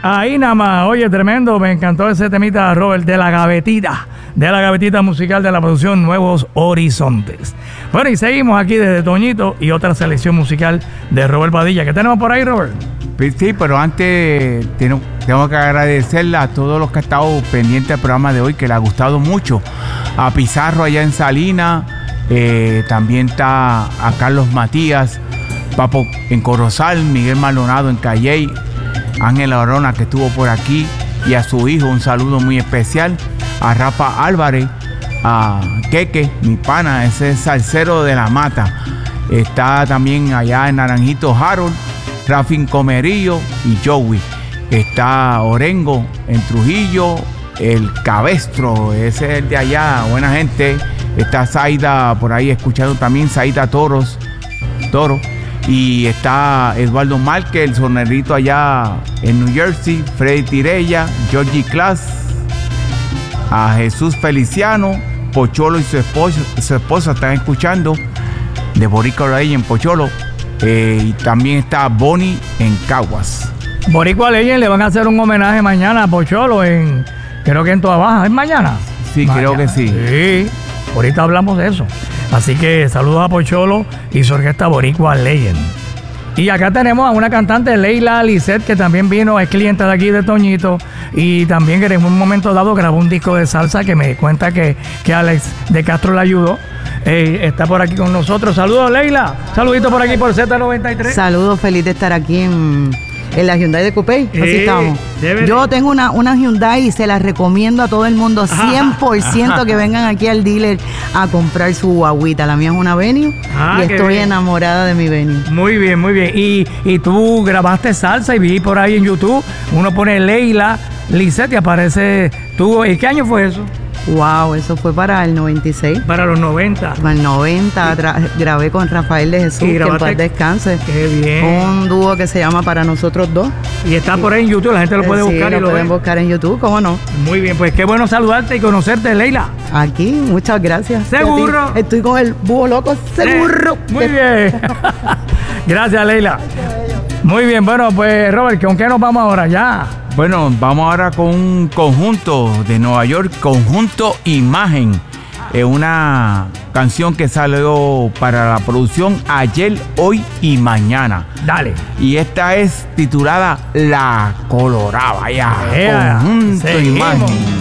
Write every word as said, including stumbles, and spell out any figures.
Ahí nada más, oye, tremendo, me encantó ese temita, Robert, de la gavetita, de la gavetita musical de la producción Nuevos Horizontes. Bueno, y seguimos aquí desde Toñito y otra selección musical de Robert Padilla. ¿Qué tenemos por ahí, Robert? Sí, pero antes tengo, tengo que agradecerle a todos los que han estado pendientes del programa de hoy, que le ha gustado mucho. A Pizarro allá en Salinas, eh, también está a Carlos Matías, Papo en Corozal, Miguel Maldonado en Calley, Ángela Arona que estuvo por aquí, y a su hijo un saludo muy especial, a Rafa Álvarez, a Queque, mi pana, ese salsero de la mata. Está también allá en Naranjito Harold, Rafin Comerillo y Joey. Está Orengo en Trujillo, el Cabestro, ese es el de allá, buena gente. Está Zaida por ahí escuchando también, Zaida Toros, Toro. Y está Eduardo Márquez, el sonerito allá en New Jersey, Freddy Tirella, Georgie Class, a Jesús Feliciano, Pocholo y su esposa, su esposa están escuchando, de Boricua Ley en Pocholo, eh, y también está Bonnie en Caguas. Boricua Ley le van a hacer un homenaje mañana a Pocholo en, creo que en Toa Baja, ¿es mañana? Sí, mañana. Creo que sí. Sí, ahorita hablamos de eso. Así que saludos a Pocholo y su orquesta Boricua Legend. Y acá tenemos a una cantante, Leila Lisset, que también vino, es cliente de aquí de Toñito, y también que en un momento dado grabó un disco de salsa que me cuenta que, que Alex de Castro le ayudó. Eh, está por aquí con nosotros. Saludos, Leila. Saludito por aquí por Z noventa y tres. Saludos, feliz de estar aquí en, en la Hyundai de Coupé. Así eh, estamos. Debe. Yo tengo una, una Hyundai y se la recomiendo a todo el mundo, cien por ciento que vengan aquí al dealer a comprar su guaguita. La mía es una Venue Ah, y estoy bien. enamorada de mi Venue. Muy bien, muy bien. Y, y tú grabaste salsa y vi por ahí en YouTube, uno pone Leila Lisset y aparece tú. ¿Y qué año fue eso? Wow, eso fue para el noventa y seis. Para los noventa. Para el noventa tra- grabé con Rafael de Jesús, Y que en grabaste- paz descanse. Qué bien. Un dúo que se llama Para Nosotros Dos. Y está por ahí en YouTube, la gente lo puede Eh, sí, buscar y lo lo pueden ve. buscar en YouTube, ¿cómo no? Muy bien, pues qué bueno saludarte y conocerte, Leila. Aquí, muchas gracias. Seguro. A ti. Estoy con el búho loco, seguro. Eh, muy bien. Gracias, Leila. Muy bien, bueno, pues Robert, ¿con qué nos vamos ahora? Ya. Bueno, vamos ahora con un conjunto de Nueva York, Conjunto Imagen. Es una canción que salió para la producción Ayer, Hoy y Mañana. Dale. Y esta es titulada La Colorada. Ya, Ea, Conjunto seguimos. Imagen.